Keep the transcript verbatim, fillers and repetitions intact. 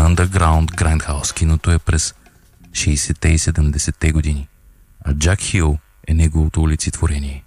на Underground Grindhouse киното е през шейсетте и седемдесетте години, а Джак Хил е неговото олицетворение.